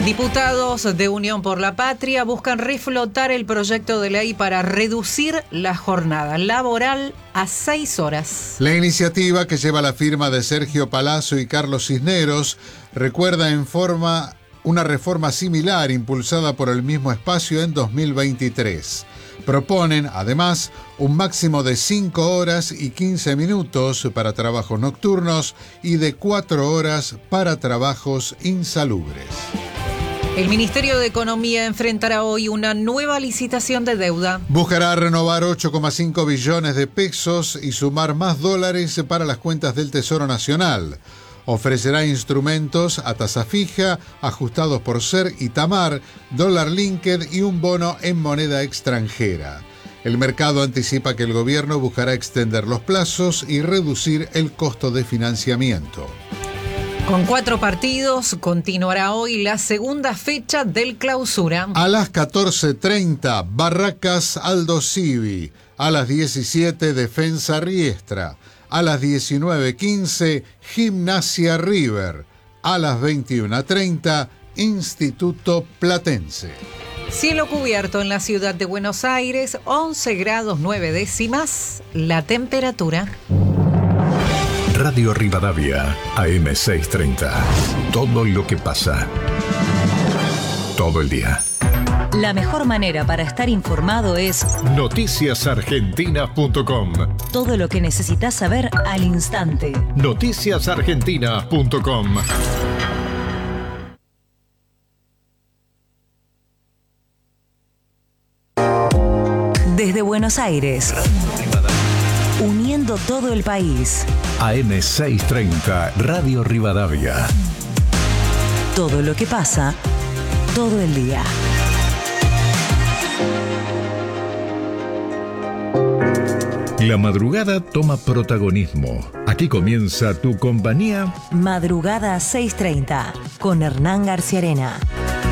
Diputados de Unión por la Patria buscan reflotar el proyecto de ley para reducir la jornada laboral a 6 horas. La iniciativa, que lleva la firma de Sergio Palazzo y Carlos Cisneros, recuerda una reforma similar impulsada por el mismo espacio en 2023. Proponen, además, un máximo de 5 horas y 15 minutos para trabajos nocturnos y de 4 horas para trabajos insalubres. El Ministerio de Economía enfrentará hoy una nueva licitación de deuda. Buscará renovar 8,5 billones de pesos y sumar más dólares para las cuentas del Tesoro Nacional. Ofrecerá instrumentos a tasa fija, ajustados por SER y TAMAR, dólar linked y un bono en moneda extranjera. El mercado anticipa que el gobierno buscará extender los plazos y reducir el costo de financiamiento. Con 4 partidos, continuará hoy la segunda fecha del Clausura. A las 14:30, Barracas Aldo Civi. A las 17, Defensa Riestra. A las 19:15, Gimnasia River. A las 21:30, Instituto Platense. Cielo cubierto en la ciudad de Buenos Aires, 11 grados 9 décimas, la temperatura. Radio Rivadavia, AM630. Todo lo que pasa. Todo el día. La mejor manera para estar informado es noticiasargentinas.com. Todo lo que necesitas saber al instante. Noticiasargentinas.com. Desde Buenos Aires, uniendo todo el país. AM630, Radio Rivadavia. Todo lo que pasa, todo el día. La madrugada toma protagonismo. Aquí comienza tu compañía. Madrugada 6:30 con Hernán García Arena.